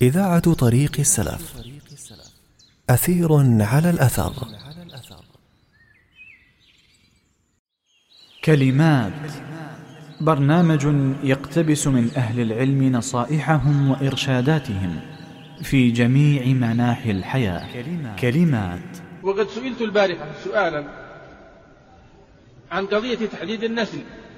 إذاعة طريق السلف. أثير على الأثر. كلمات، برنامج يقتبس من أهل العلم نصائحهم وإرشاداتهم في جميع مناحي الحياة. كلمات. وقد سئلت البارحة سؤالا عن قضية تحديد النسل،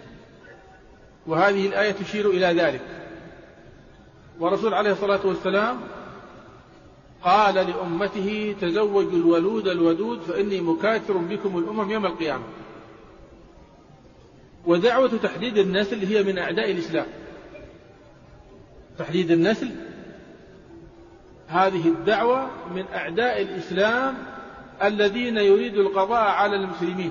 وهذه الآية تشير إلى ذلك. ورسول عليه الصلاة والسلام قال لأمته: تزوجوا الولود الودود فإني مكاثر بكم الأمم يوم القيامة. ودعوة تحديد النسل هي من أعداء الإسلام. تحديد النسل هذه الدعوة من أعداء الإسلام الذين يريدوا القضاء على المسلمين.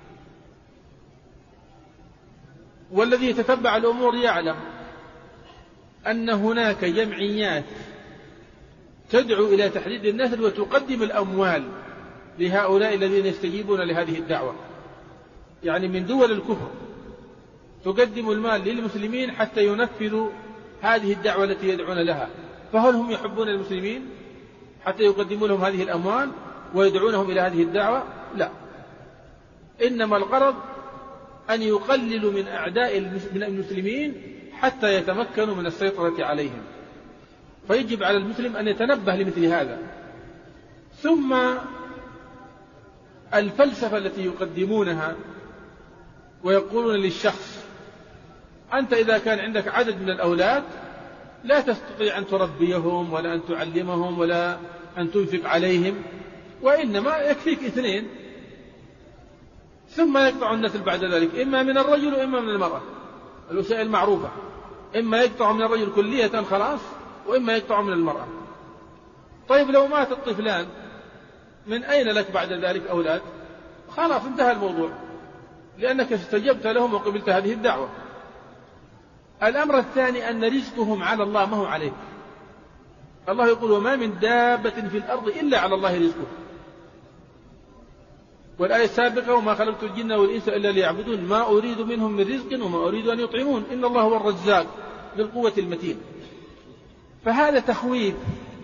والذي يتتبع الأمور يعلم أن هناك جمعيات تدعو إلى تحديد النسل وتقدم الأموال لهؤلاء الذين يستجيبون لهذه الدعوة، يعني من دول الكفر تقدم المال للمسلمين حتى ينفذوا هذه الدعوة التي يدعون لها. فهل هم يحبون المسلمين حتى يقدموا لهم هذه الأموال ويدعونهم إلى هذه الدعوة؟ لا، إنما الغرض أن يقللوا من أعداء المسلمين حتى يتمكنوا من السيطرة عليهم. فيجب على المسلم أن يتنبه لمثل هذا. ثم الفلسفة التي يقدمونها ويقولون للشخص: أنت إذا كان عندك عدد من الأولاد لا تستطيع أن تربيهم ولا أن تعلمهم ولا أن تنفق عليهم، وإنما يكفيك 2. ثم يقطع النسل بعد ذلك إما من الرجل وإما من المرأة. الوسائل معروفة، إما يقطع من الرجل كلية خلاص، وإما يقطع من المرأة. طيب لو مات الطفلان من أين لك بعد ذلك أولاد؟ خلاص انتهى الموضوع، لأنك استجبت لهم وقبلت هذه الدعوة. الأمر الثاني أن رزقهم على الله ما هو عليك. الله يقول: وما من دابة في الأرض إلا على الله رزقه. والآية السابقة: وما خلقت الجن والإنس إلا ليعبدون ما أريد منهم من رزق وما أريد أن يطعمون إن الله هو الرزاق ذو القوة المتين. فهذا تخويف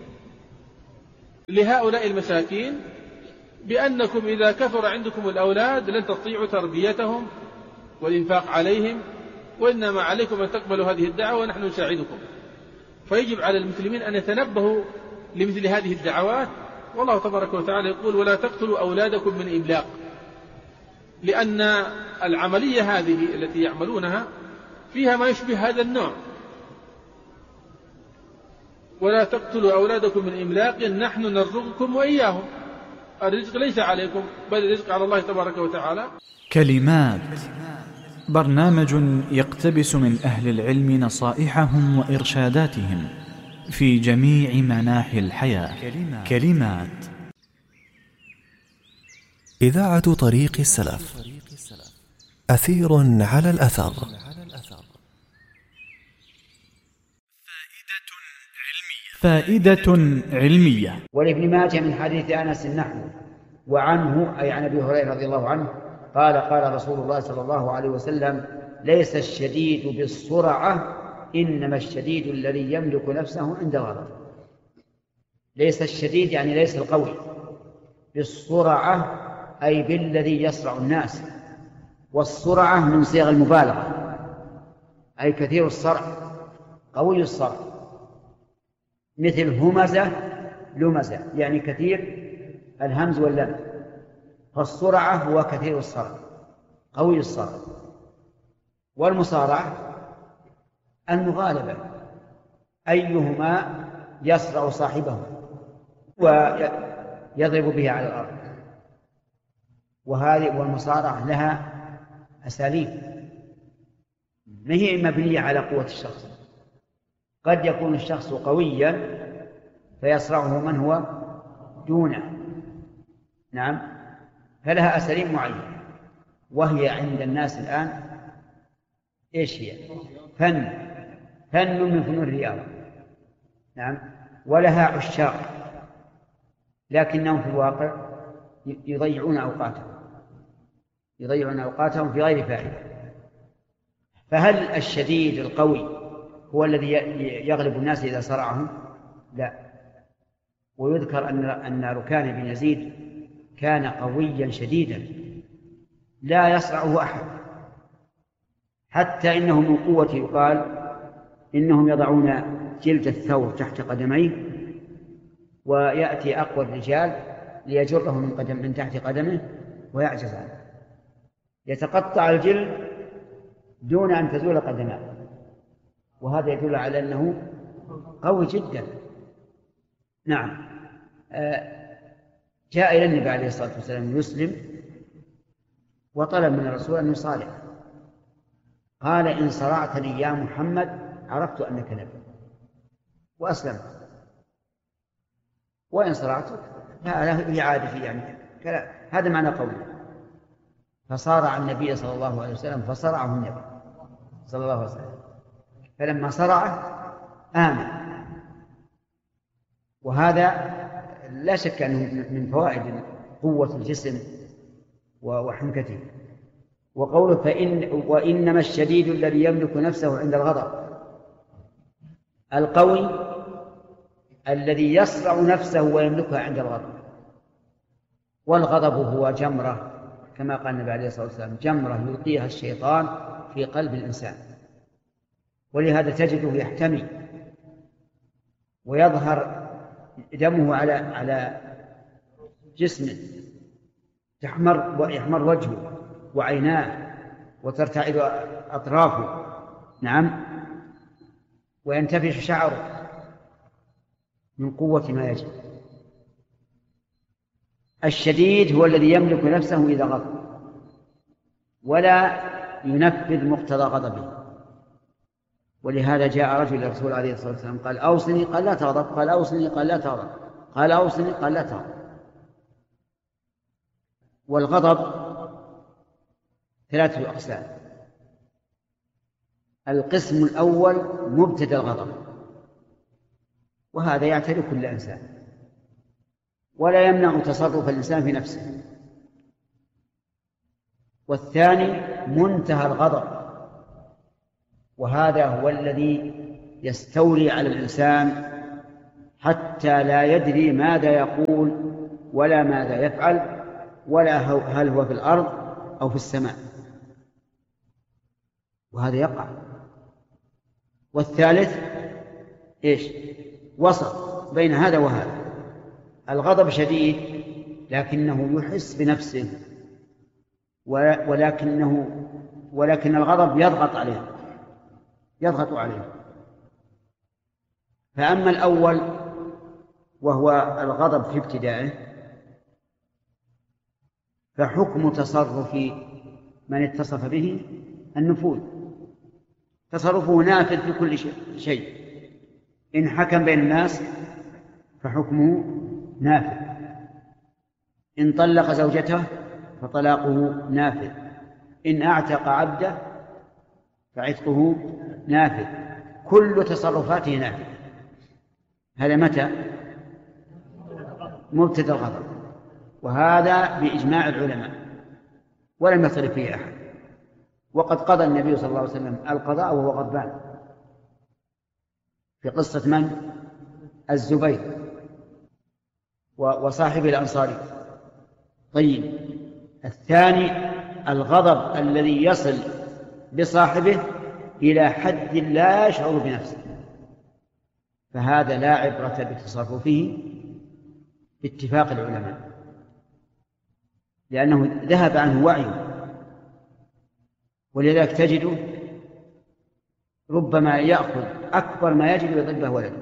لهؤلاء المساكين بأنكم إذا كثر عندكم الأولاد لن تستطيعوا تربيتهم والإنفاق عليهم، وإنما عليكم أن تقبلوا هذه الدعوة ونحن نساعدكم. فيجب على المسلمين أن يتنبهوا لمثل هذه الدعوات. والله تبارك وتعالى يقول: ولا تقتلوا أولادكم من إملاق، لأن العملية هذه التي يعملونها فيها ما يشبه هذا النوع. ولا تقتلوا أولادكم من إملاق نحن نرزقكم وإياهم. الرزق ليس عليكم بل الرزق على الله تبارك وتعالى. كلمات، برنامج يقتبس من أهل العلم نصائحهم وإرشاداتهم في جميع مناحي الحياة. كلمات. إذاعة طريق السلف. أثير على الأثر. فائدة علمية. ولابن ماجه من حديث أنس نحو وعنه، أي عن أبي هريرة رضي الله عنه قال: قال رسول الله صلى الله عليه وسلم: ليس الشديد بالسرعة إنما الشديد الذي يملك نفسه عند غضب. ليس الشديد يعني ليس القوي، بالسرعة أي بالذي يسرع الناس. والسرعة من صيغ المبالغة، أي كثير الصرع قوي الصرع، مثل همزة لمزة يعني كثير الهمز واللمز. فالسرعة هو كثير الصرع قوي الصرع. والمصارعة المغالبة، أيهما يصرع صاحبه ويضرب به على الأرض. وهذه والمصارعة لها أساليب، ما هي مبنية على قوة الشخص. قد يكون الشخص قويا فيصرعه من هو دونه، نعم، فلها أساليب معينة. وهي عند الناس الآن إيش هي؟ فن من فنون الرياضة، نعم، ولها عشاق، لكنهم في الواقع يضيعون أوقاتهم في غير فائدة. فهل الشديد القوي هو الذي يغلب الناس إذا صرعهم؟ لا. ويذكر أن ركان بن يزيد كان قويا شديدا لا يصرعه أحد، حتى إنه من قوته يقال إنهم يضعون جلد الثور تحت قدميه، ويأتي أقوى الرجال ليجره من تحت قدمه ويعجز عنه، يتقطع الجلد دون أن تزول قدماه، وهذا يدل على أنه قوي جدا. نعم. جاء إلى النبي عليه الصلاة والسلام يسلم، وطلب من الرسول أن يصالح. قال: إن صرعتني يا محمد عرفت أنك نبي، وأسلم. وإن صرعتك هي عادة، يعني هذا معنى قوله. فصارع النبي صلى الله عليه وسلم، فصرعه النبي صلى الله عليه وسلم، فلما صرعه آمن. وهذا لا شك أنه من فوائد قوة الجسم وحنكته. وقوله وإنما الشديد الذي يملك نفسه عند الغضب. القوي الذي يصرع نفسه ويملكها عند الغضب. والغضب هو جمرة، كما قال النبي عليه الصلاة والسلام: جمرة يلقيها الشيطان في قلب الإنسان. ولهذا تجده يحتمي ويظهر دمه على جسمه، يحمر وجهه وعيناه وترتعد أطرافه. نعم. وينتفش شعره من قوة ما يجب. الشديد هو الذي يملك نفسه إذا غضب ولا ينفذ مقتضى غضبه. ولهذا جاء رجل إلى الرسول عليه الصلاة والسلام قال: أوصني. قال: لا تغضب. قال: أوصني. قال: لا تغضب. قال: أوصني. قال: لا تغضب. والغضب 3 أقسام. القسم الأول مبتدأ الغضب، وهذا يعتري كل إنسان ولا يمنع تصرف الإنسان في نفسه. والثاني منتهى الغضب، وهذا هو الذي يستولي على الإنسان حتى لا يدري ماذا يقول ولا ماذا يفعل، ولا هل هو في الأرض أو في السماء، وهذا يقع. والثالث وسط بين هذا وهذا. الغضب شديد لكنه يحس بنفسه، ولكن الغضب يضغط عليه. فأما الأول وهو الغضب في ابتدائه، فحكم تصرف من اتصف به النفوذ، تصرفه نافذ في كل شيء. إن حكم بين الناس فحكمه نافذ، إن طلق زوجته فطلاقه نافذ، إن أعتق عبده فعتقه نافذ، كل تصرفاته نافذ. هذا متى؟ مبتدأ الغضب، وهذا بإجماع العلماء ولم يختلف فيه أحد. وقد قضى النبي صلى الله عليه وسلم القضاء وهو غضبان في قصة من؟ الزبير وصاحب الأنصاري. طيب، الثاني الغضب الذي يصل بصاحبه إلى حد لا يشعر بنفسه، فهذا لا عبرة بتصرفه باتفاق العلماء، لأنه ذهب عنه وعيه. ولذلك تجده ربما يأخذ أكبر ما يجد ويضربه ولده،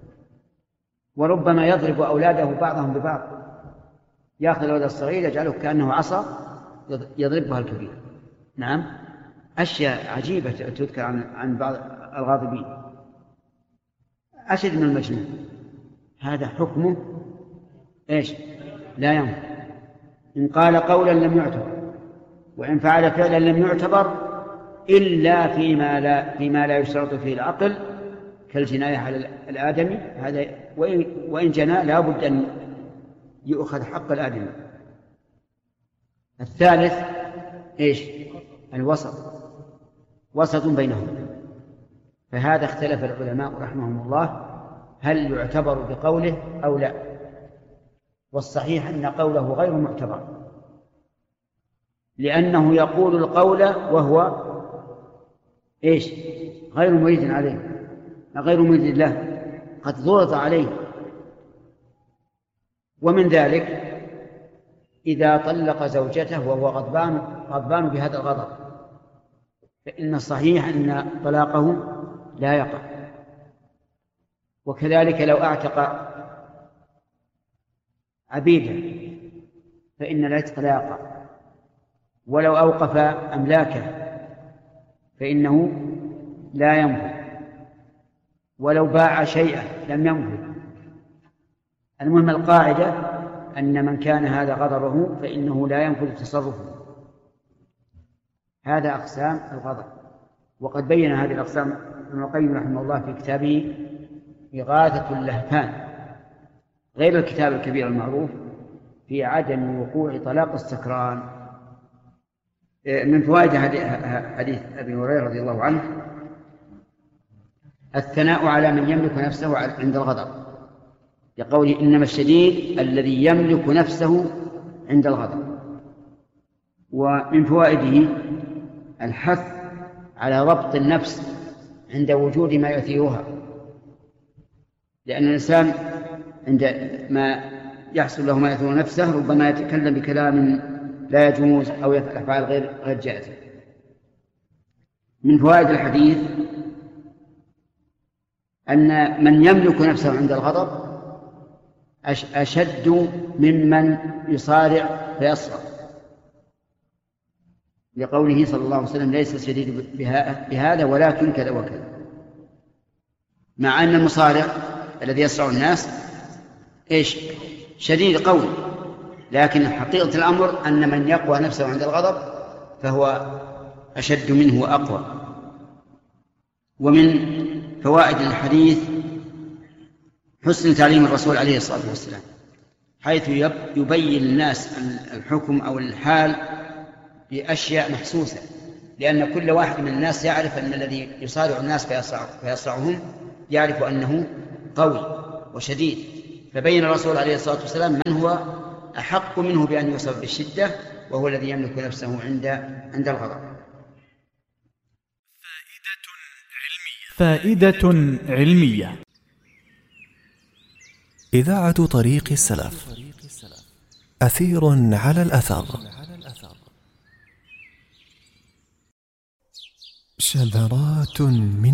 وربما يضرب أولاده بعضهم ببعض، يأخذ الولد الصغير يجعله كأنه عصا يضربها الكبير. نعم، أشياء عجيبة تذكر عن بعض الغاضبين. أشد من المجنون، هذا حكمه لا ينفع. إن قال قولا لم يعتبر، وإن فعل فعلا لم يعتبر إلا فيما لا يشترط فيه العقل، كالجناية على الآدمي، هذا وإن جنى لا بد أن يؤخذ حق الآدمي. الثالث الوسط، وسط بينهم. فهذا اختلف العلماء رحمهم الله هل يعتبر بقوله أو لا؟ والصحيح أن قوله غير معتبر، لأنه يقول القول وهو غير مريد عليه، غير مريد له، قد ضغط عليه. ومن ذلك إذا طلق زوجته وهو غضبان بهذا الغضب، فإن الصحيح أن طلاقه لا يقع. وكذلك لو أعتق عبيدا فإن العتق لا يقع، ولو أوقف أملاكه فإنه لا ينفذ، ولو باع شيئا لم ينفذ. المهم القاعدة أن من كان هذا غضبه فإنه لا ينفذ تصرفه. هذا أقسام الغضب، وقد بين هذه الأقسام ابن القيم رحمه الله في كتابه إغاثة اللهفان، غير الكتاب الكبير المعروف في عدم وقوع طلاق السكران. من فوائد حديث أبي هريرة رضي الله عنه الثناء على من يملك نفسه عند الغضب، يقول إنما الشديد الذي يملك نفسه عند الغضب. ومن فوائده الحث على ربط النفس عند وجود ما يثيرها، لأن الإنسان عندما يحصل له ما يثير نفسه ربما يتكلم بكلام لا يجوز أو يفعل أفعال غير جائزة. من فوائد الحديث أن من يملك نفسه عند الغضب أشد ممن يصارع فيصرع، لقوله صلى الله عليه وسلم ليس الشديد بهذا ولكن كذا وكذا، مع أن المصارع الذي يصرع الناس شديد قوي، لكن حقيقة الأمر أن من يقوى نفسه عند الغضب فهو أشد منه وأقوى. ومن فوائد الحديث حسن تعليم الرسول عليه الصلاة والسلام، حيث يبين الناس الحكم أو الحال بأشياء محسوسة، لأن كل واحد من الناس يعرف أن الذي يصارع الناس فيصرعهم يعرف أنه قوي وشديد، فبين الرسول عليه الصلاة والسلام من هو أحق منه بأن يوصف بالشدة، وهو الذي يملك نفسه عند الغضب. فائدة علمية. إذاعة طريق السلف، أثير على الأثر. شذرات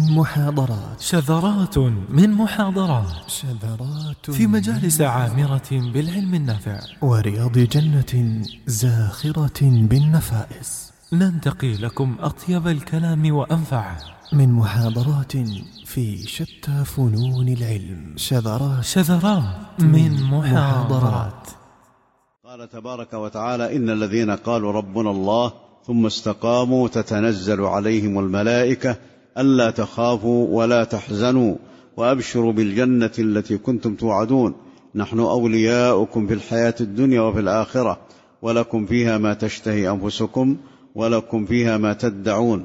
من محاضرات في مجالس عامرة بالعلم النافع ورياض جنة زاخرة بالنفائس، ننتقي لكم أطيب الكلام وأنفعه من محاضرات في شتى فنون العلم. شذرات من محاضرات. قال تبارك وتعالى إن الذين قالوا ربنا الله ثم استقاموا تتنزل عليهم الملائكة ألا تخافوا ولا تحزنوا وأبشروا بالجنة التي كنتم توعدون نحن أولياؤكم في الحياة الدنيا وفي الآخرة ولكم فيها ما تشتهي أنفسكم ولكم فيها ما تدعون.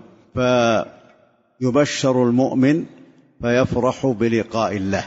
فيبشر المؤمن فيفرح بلقاء الله،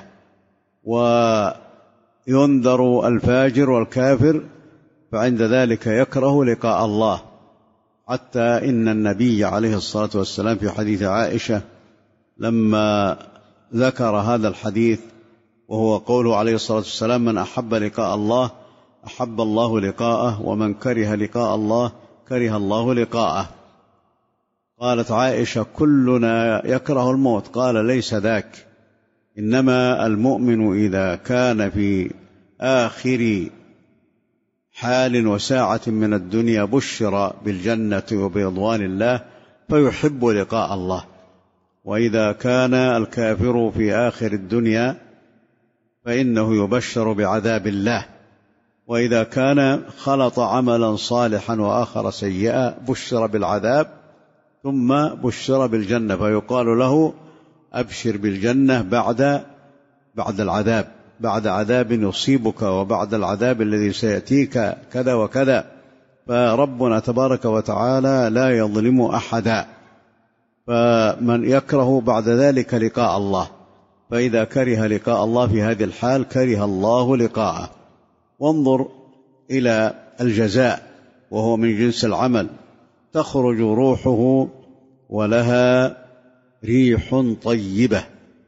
وينذر الفاجر والكافر فعند ذلك يكره لقاء الله. حتى إن النبي عليه الصلاة والسلام في حديث عائشة لما ذكر هذا الحديث وهو قوله عليه الصلاة والسلام من أحب لقاء الله أحب الله لقاءه ومن كره لقاء الله كره الله لقاءه. قالت عائشة كلنا يكره الموت، قال ليس ذاك، إنما المؤمن إذا كان في آخر حال وساعة من الدنيا بشر بالجنة وبرضوان الله فيحب لقاء الله، وإذا كان الكافر في آخر الدنيا فإنه يبشر بعذاب الله، وإذا كان خلط عملا صالحا وآخر سيئا بشر بالعذاب ثم بشر بالجنة، فيقال له أبشر بالجنة بعد العذاب، بعد عذاب يصيبك وبعد العذاب الذي سيأتيك كذا وكذا. فربنا تبارك وتعالى لا يظلم أحدا، فمن يكره بعد ذلك لقاء الله فإذا كره لقاء الله في هذه الحال كره الله لقاءه. وانظر إلى الجزاء وهو من جنس العمل، تخرج روحه ولها ريح طيبة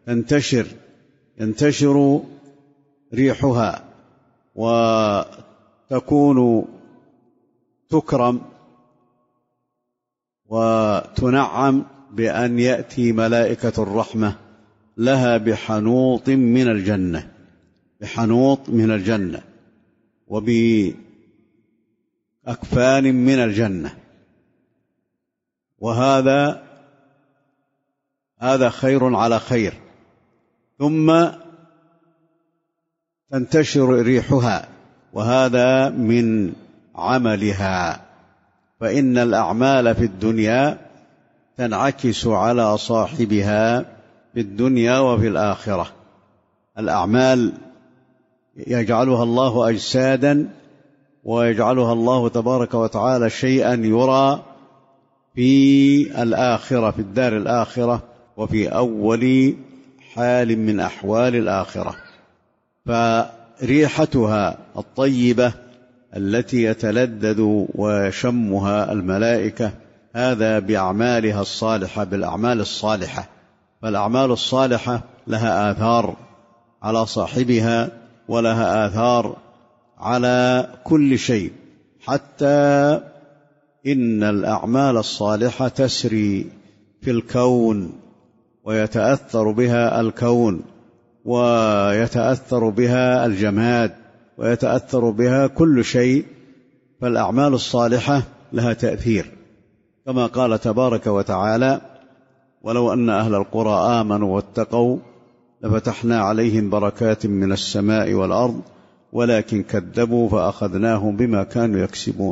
ينتشر ريحها، وتكون تكرم وتنعم بأن يأتي ملائكة الرحمة لها بحنوط من الجنة وبأكفان من الجنة، وهذا خير على خير. ثم تنتشر ريحها، وهذا من عملها، فإن الأعمال في الدنيا تنعكس على صاحبها في الدنيا وفي الآخرة. الأعمال يجعلها الله أجسادا، ويجعلها الله تبارك وتعالى شيئا يرى في الآخرة، في الدار الآخرة، وفي أول حال من أحوال الآخرة. فريحتها الطيبة التي يتلذذ ويشمها الملائكة هذا بأعمالها الصالحة، بالأعمال الصالحة. فالأعمال الصالحة لها آثار على صاحبها، ولها آثار على كل شيء، حتى إن الأعمال الصالحة تسري في الكون، ويتأثر بها الكون، ويتأثر بها الجماد، ويتأثر بها كل شيء. فالأعمال الصالحة لها تأثير، كما قال تبارك وتعالى: ولو أن أهل القرى آمنوا واتقوا لفتحنا عليهم بركات من السماء والأرض ولكن كذبوا فأخذناهم بما كانوا يكسبون.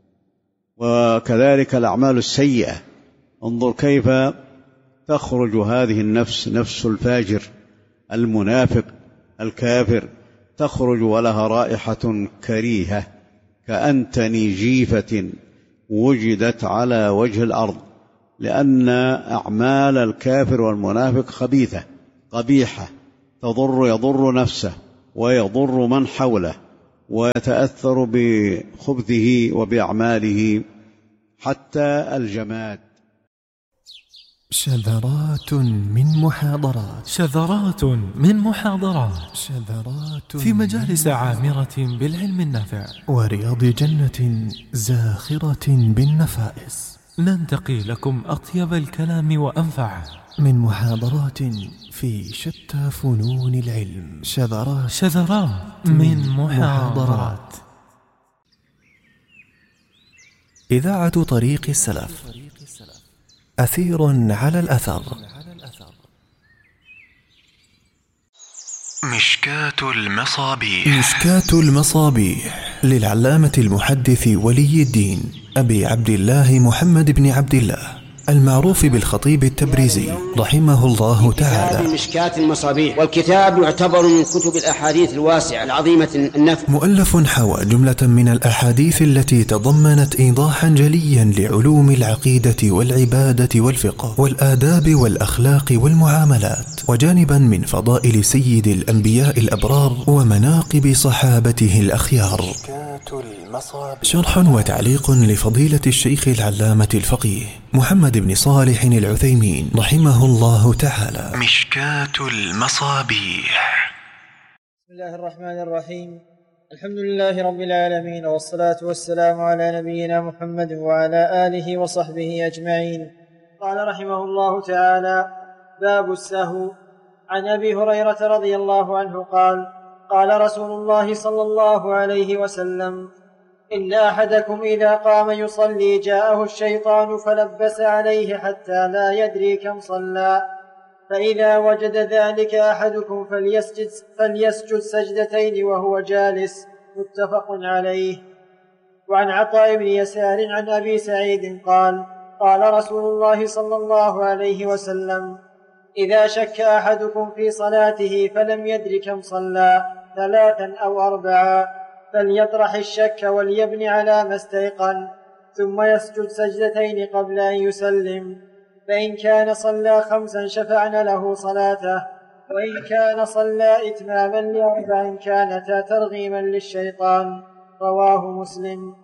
وكذلك الأعمال السيئة، انظر كيف تخرج هذه النفس، نفس الفاجر المنافق الكافر، تخرج ولها رائحة كريهة كأنتن جيفة وجدت على وجه الأرض، لأن أعمال الكافر والمنافق خبيثة قبيحة، يضر نفسه ويضر من حوله، ويتأثر بخبثه وبأعماله حتى الجماد. شذرات من محاضرات في مجالس عامرة بالعلم النافع ورياض جنة زاخرة بالنفائس. ننتقي لكم أطيب الكلام وأنفعه من محاضرات في شتى فنون العلم. شذرات من محاضرات. إذاعة طريق السلف، أثير على الأثر. مشكاة المصابيح للعلامة المحدث ولي الدين أبي عبد الله محمد بن عبد الله المعروف بالخطيب التبريزي رحمه الله تعالى. كتاب مشكاة المصابيح، والكتاب يعتبر من كتب الأحاديث الواسعة العظيمة النفع. مؤلف حوى جملة من الأحاديث التي تضمنت إيضاحا جليا لعلوم العقيدة والعبادة والفقه والآداب والأخلاق والمعاملات، وجانبا من فضائل سيد الأنبياء الأبرار ومناقب صحابته الأخيار. شرح وتعليق لفضيلة الشيخ العلامة الفقيه محمد بن صالح العثيمين رحمه الله تعالى. مشكاة المصابيح. بسم الله الرحمن الرحيم. الحمد لله رب العالمين، والصلاة والسلام على نبينا محمد وعلى آله وصحبه أجمعين. قال رحمه الله تعالى: باب السهو. عن أبي هريرة رضي الله عنه قال: قال رسول الله صلى الله عليه وسلم: إن أحدكم إذا قام يصلي جاءه الشيطان فلبس عليه حتى لا يدري كم صلى، فإذا وجد ذلك أحدكم فليسجد سجدتين وهو جالس. متفق عليه. وعن عطاء بن يسار عن أبي سعيد قال: قال رسول الله صلى الله عليه وسلم: إذا شك أحدكم في صلاته فلم يدر كم صلى 3 أو 4 فليطرح الشك وليبني على ما استيقن، ثم يسجد سجدتين قبل أن يسلم، فإن كان صلى 5 شفعنا له صلاته، وإن كان صلى إتماما لأربع كانتا ترغيما للشيطان. رواه مسلم.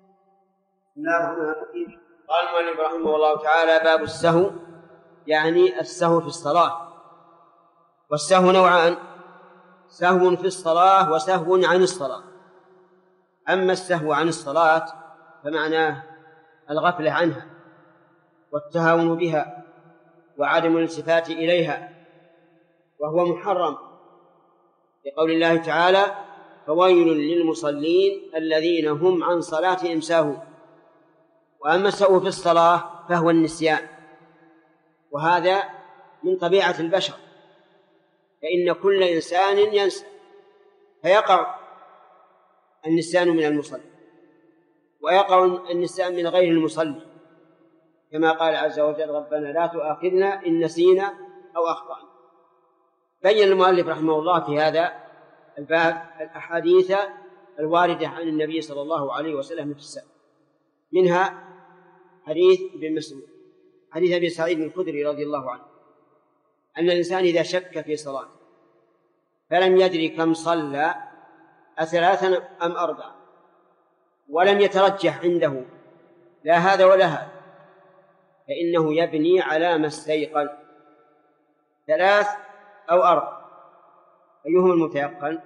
قال المؤلف رحمه الله تعالى: باب السهو، يعني السهو في الصلاة. والسهو نوعان: سهو في الصلاة وسهو عن الصلاة. أما السهو عن الصلاة فمعناه الغفلة عنها والتهاون بها وعدم الالتفات إليها، وهو محرم لقول الله تعالى: فويل للمصلين الذين هم عن صلاتهم ساهون. وأما السهو في الصلاة فهو النسيان، وهذا من طبيعة البشر، فإن كل إنسان ينسى، فيقع النسيان من المصلي ويقع النسيان من غير المصلي، كما قال عز وجل: ربنا لا تؤاخذنا إن نسينا أو أخطأنا. بين المؤلف رحمه الله في هذا الباب الأحاديث الواردة عن النبي صلى الله عليه وسلم في السهو، منها حديث ابن مسعود، حديث أبي سعيد الخدري رضي الله عنه، أن الإنسان إذا شك في صلاة فلم يدري كم صلى أثلاثا أم أربعة ولم يترجح عنده لا هذا ولا هذا، فإنه يبني على ما استيقن، ثلاث أو أربع. أيهما المتيقن؟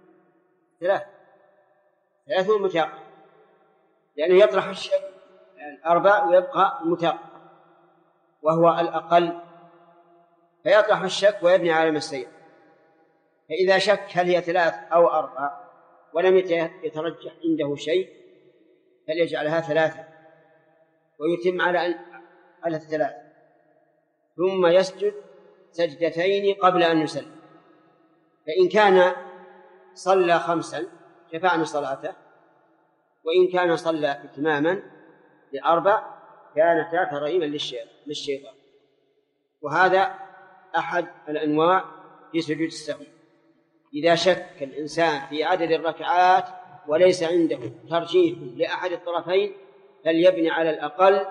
ثلاث هو المتيقن، لأنه يطرح الشك الأربع ويبقى المتيقن وهو الأقل، فيطرح الشك ويبني على ما استيقن. فإذا شك هل هي ثلاث أو أربع ولم يترجح عنده شيء فليجعلها ثلاثة ويتم على الثلاث، ثم يسجد سجدتين قبل أن يسلم. فإن كان صلى 5 شفعنا صلاته، وإن كان صلى إتماما ل4 كانتا ترغيما للشيطان. وهذا أحد الأنواع في سجود السهو. إذا شك الإنسان في عدد الركعات وليس عنده ترجيح لأحد الطرفين فليبني على الأقل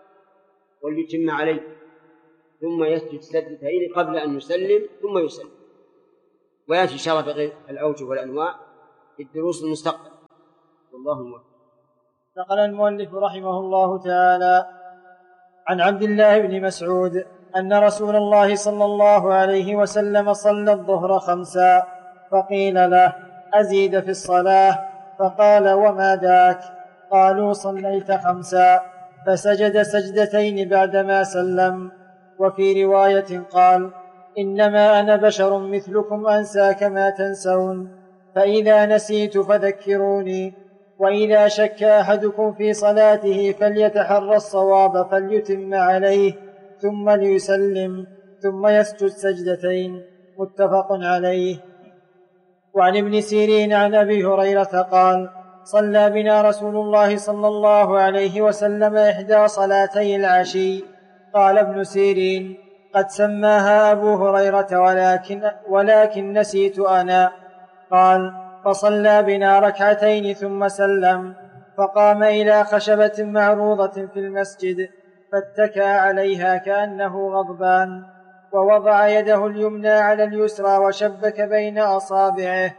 وليتم عليه، ثم يسجد سجدتين قبل أن يسلم ثم يسلم. ويأتي إن شاء الله بغير الأوجه والأنواع في الدروس المستقبل. والله موفق. نقل المؤلف رحمه الله تعالى عن عبد الله بن مسعود أن رسول الله صلى الله عليه وسلم صلى الظهر 5، فقيل له: أزيد في الصلاة؟ فقال: وما ذاك؟ قالوا: صليت 5. فسجد سجدتين بعدما سلم. وفي رواية قال: إنما أنا بشر مثلكم أنسى كما تنسون، فإذا نسيت فذكروني. وإذا شك أحدكم في صلاته فليتحرى الصواب فليتم عليه ثم ليسلم ثم يسجد سجدتين. متفق عليه. وعن ابن سيرين عن أبي هريرة قال: صلى بنا رسول الله صلى الله عليه وسلم 1 صلاتي العشي. قال ابن سيرين: قد سماها أبو هريرة ولكن نسيت أنا. قال: فصلى بنا 2 ثم سلم، فقام إلى خشبة معروضة في المسجد فاتكأ عليها كأنه غضبان، ووضع يده اليمنى على اليسرى وشبك بين أصابعه،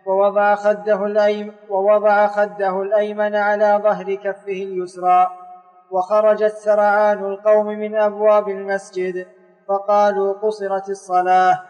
ووضع خده الأيمن على ظهر كفه اليسرى. وخرجت سرعان القوم من أبواب المسجد فقالوا: قصرت الصلاة.